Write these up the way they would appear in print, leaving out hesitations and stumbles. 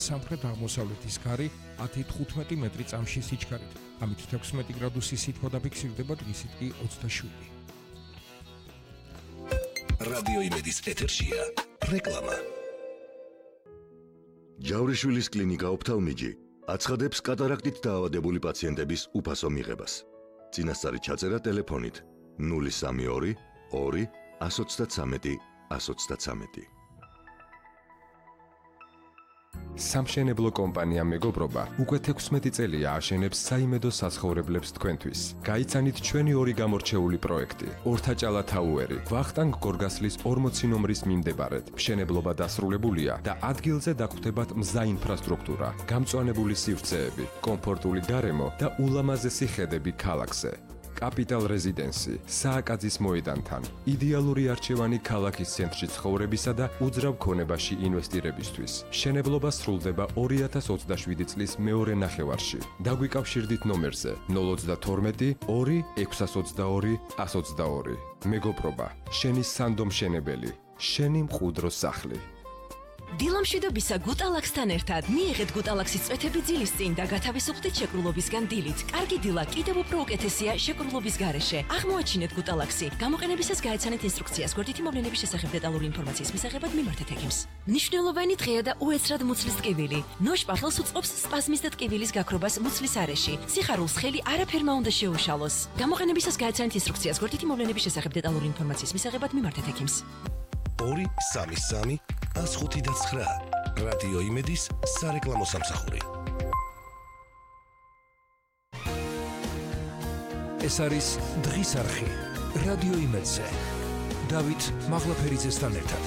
სამხრეთ-აღმოსავლეთის გარი 10-15 მეტრი წამში სიჩქარით. ამით 16 გრადუსი სითბო დაფიქსირდება, დღისით კი 27. რადიო იმედის ეთერშია რეკლამა. ჯავრიშვილის კლინიკა ოფთალმიჯი აცხადებს კატარაქტით დაავადებული პაციენტების უფასო მიღებას. წინასწარი ჩაწერა ტელეფონით 032 2 133 133. სამშენებლო კომპანია მეგობრობა უკვე 16 წელია აშენებს საიმედო საცხოვრებლებს თქვენთვის. გაიცანით ჩვენი ორი გამორჩეული პროექტი. ორთაჭალა თაუერი, ვახტანგ გორგასლის 40 ნომრის მიმდებარედ. მშენებლობა დასრულებულია და ადგილზე დაგხვდებათ მზა ინფრასტრუქტურა, გამწვანებული სივრცეები, კომფორტული გარემო და ულამაზესი ხედები ქალაქზე. კაპიტალ რეზიდენსი, სააკაძის მოედანთან, იდეალური არჩევანი ქალაქის ცენტრში ცხოვრებისა და უძრავ ქონებაში ინვესტირებისთვის. მშენებლობა სრულდება 2027 წლის მეორე ნახევარში. დაგვიკავშირდით ნომერზე 032 2 622 122. მეგობრობა, შენი სანდო მშენებელი, შენი მყუდრო სახლი. დილამშვიდობისა გუტალაქსთან ერთად მიიღეთ გუტალაქსის წვეთები ძილის წინ და გათავისუფლდით შეკრულობისგან დილით. კარგი დილა კიდევ უფრო უკეთესია შეკრულობის გარეშე. აღმოაჩინეთ გუტალაქსი. გამოყენებისას გაეცანეთ ინსტრუქციას. გვერდითი მოვლენების შესახებ დეტალური ინფორმაციის მისაღებად მიმართეთ ექიმს. მნიშვნელოვანი დღეა და უეცრად მუცლის ტკივილი. ნოშპა ხელს უწყობს სპაზმის და ტკივილის გაქრობას მუცლის არეში. სიხარულს ხელი არაფერმა უნდა შეუშალოს. გამოყენებისას გაეცანეთ ინსტრუქციას. გვერდითი მოვლენების შესახებ დეტალური ინფორმაციის მისაღებად მიმართეთ ექიმს. 233 105.9 რადიო იმედის სარეკლამო სამსახური. ეს არის დღის არხი რადიო იმედზე. დავით მაღლაფერიძესთან ერთად.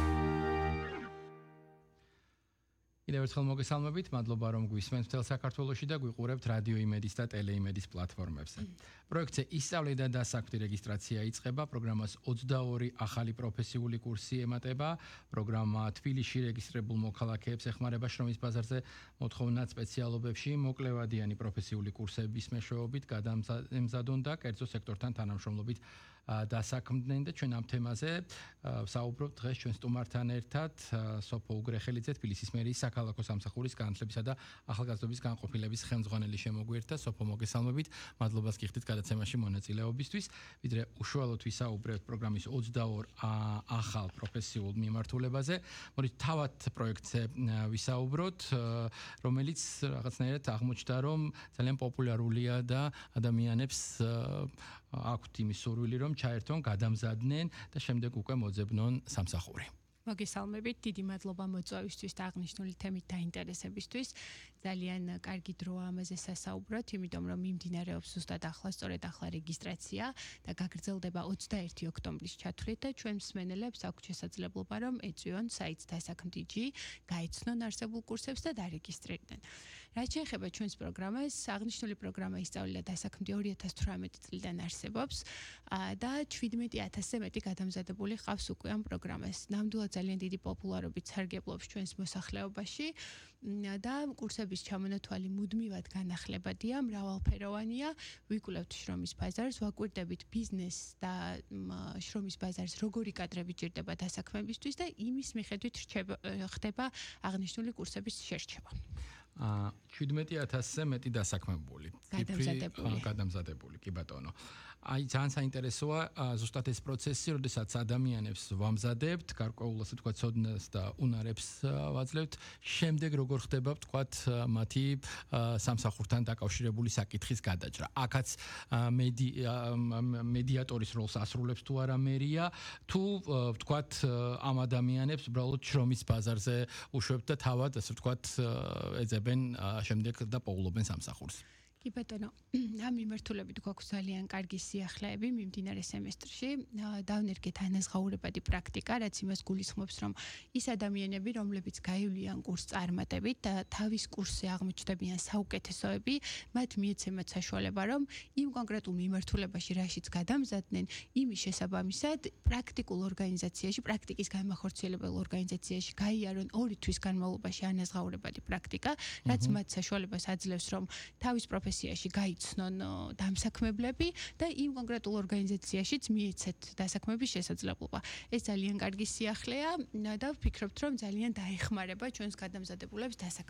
კიდევ ერთხელ მოგესალმებით, მადლობა რომ გვისმენთ მთელ საქართველოში და გვიყურებთ რადიო იმედის და ტელეიმედის პლატფორმებზე. პროექტზე ისწავლე და დასაქმდი რეგისტრაცია იწყება, პროგრამას 22 ახალი პროფესიული კურსი ემატება, პროგრამა თბილისში რეგისტრირებულ მოქალაქეებს ეხმარება შრომის ბაზარზე მოთხოვნად სპეციალობებში, მოკლევადიანი პროფესიული კურსების მეშვეობით გადამზადონ და კერძო სექტორთან თანამშრომლობით დასაქმდნენ და ჩვენ ამ თემაზე საუბრობთ დღეს ჩვენ სტუმართან ერთად სოფო უგრეხელიძე, თბილისის მერიის საქალაქო სამსახურის განათლებისა და ახალგაზრდობის განყოფილების ხელმძღვანელი შემოგვიერთდა. სოფო, მოგესალმებით, მადლობას გიხდით გადაცემაში მონაწილეობისთვის. ვიდრე უშუალოდ ვისაუბრებთ პროგრამის 22 ახალ პროფესიულ მიმართულებაზე. მოდით თავად პროექტზე ვისაუბროთ, რომელიც რაღაცნაირად აღმოჩნდა, რომ ძალიან პოპულარულია და ადამიანებს აქვთ იმის სურვილი, რომ ჩაერთონ, გადამზადდნენ და შემდეგ უკვე მოძებნონ სამსახური. მოგესალმებით, დიდი მადლობა მოწვევისთვის და აღნიშნული თემით დაინტერესებისთვის. ძალიან კარგი დროა ამაზე სასაუბროთ, იმიტომ რომ მიმდინარეობს ზუსტად ახლა, სწორედ ახლა რეგისტრაცია და გაგრძელდება 21 ოქტომბრის ჩათვლით და ჩვენ მსმენელებს აქვთ შესაძლებლობა რომ ეწვიონ საიტს დასაქმდიჯი, გაეცნონ არსებულ კურსებს და დარეგისტრირდნენ. რაც შეეხება ჩვენს პროგრამას, აღნიშნული პროგრამა ისწავლა დასაქმდი 2018 წლიდან არსებობს და 17,000-ზე მეტი გადამზადებული ყავს უკვე ამ პროგრამას. ნამდვილად ძალიან დიდი პოპულარობით სარგებლობს ჩვენს მოსახლეობაში და კურსების ჩამონათვალი მუდმივად განახლებადია, მრავალფეროვანია. ვიკვლევთ შრომის ბაზარს, ვაკვირდებით ბიზნესს და შრომის ბაზარს, როგორი კადრები ჭირდება დასაქმებისთვის და იმის მიხედვით ხდება აღნიშნული კურსების შერჩევა. 17,000-ზე მეტი დასაქმებული. გადამზადებული, კი ბატონო. აი ძალიან საინტერესოა ზუსტად ეს პროცესი, როდესაც ადამიანებს ვამზადებთ, გარკვეულ ასე ვთქვათ, ცოდნას და უნარებს ვაძლევთ, შემდეგ როგორ ხდება ვთქვათ მათი სამსახურთან დაკავშირებული საკითხის გადაჭრა. აქაც მედიატორის როლს ასრულებს თუ არა მერია, თუ ვთქვათ ამ ადამიანებს უბრალოდ შრომის ბაზარზე უშვებთ და თავად ასე ვთქვათ ეძებენ შემდეგ და პოულობენ სამსახურს. კი ბატონო, ამ მიმართულებით გვაქვს ძალიან კარგი სიახლეები მიმდინარე სემესტრში. დავნერგეთ ანაზღაურებადი პრაქტიკა, რაც იმას გულისხმობს, რომ ის ადამიანები, რომლებიც გაივლიან კურსს წარმატებით და თავის კურსზე აღმოჩნდებიან საუკეთესოები, მათ მიეცემათ საშუალება, რომ იმ კონკრეტულ მიმართულებაში, რაშიც გადამზადდნენ, იმის შესაბამისად პრაქტიკულ ორგანიზაციაში, პრაქტიკის განმახორციელებელ ორგანიზაციაში გაიარონ 2 თვის განმავლობაში ანაზღაურებადი პრაქტიკა, რაც მათ საშუალებას აძლევს, რომ თავის პროფესიაში გაიცნონ დამსაქმებლები და იმ კონკრეტულ ორგანიზაციაშიც მიეცეთ დასაქმების შესაძლებლობა. ეს ძალიან კარგი სიახლეა და ვფიქრობთ, რომ ძალიან დაეხმარება ჩვენს გადამზადებულებს დასაქმებაში.